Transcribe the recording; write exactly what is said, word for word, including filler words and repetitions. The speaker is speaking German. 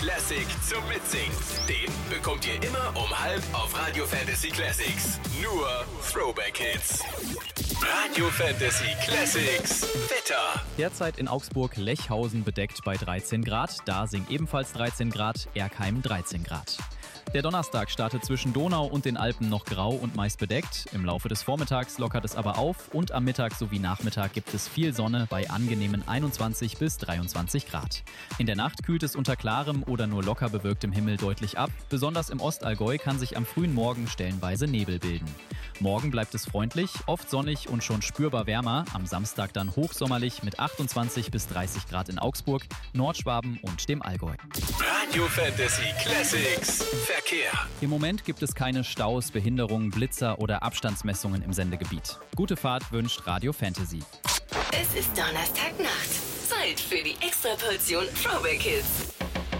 Classic zum Mitsingen. Den bekommt ihr immer um halb auf Radio Fantasy Classics. Nur Throwback Hits. Radio Fantasy Classics Wetter. Derzeit in Augsburg Lechhausen bedeckt bei dreizehn Grad. Dasing ebenfalls dreizehn Grad, Erkheim dreizehn Grad. Der Donnerstag startet zwischen Donau und den Alpen noch grau und meist bedeckt. Im Laufe des Vormittags lockert es aber auf und am Mittag sowie Nachmittag gibt es viel Sonne bei angenehmen einundzwanzig bis dreiundzwanzig Grad. In der Nacht kühlt es unter klarem oder nur locker bewölktem Himmel deutlich ab. Besonders im Ostallgäu kann sich am frühen Morgen stellenweise Nebel bilden. Morgen bleibt es freundlich, oft sonnig und schon spürbar wärmer. Am Samstag dann hochsommerlich mit achtundzwanzig bis dreißig Grad in Augsburg, Nordschwaben und dem Allgäu. Radio Fantasy Classics Verkehr. Im Moment gibt es keine Staus, Behinderungen, Blitzer oder Abstandsmessungen im Sendegebiet. Gute Fahrt wünscht Radio Fantasy. Es ist Donnerstagnacht. Zeit für die Extraportion Throwback Hits.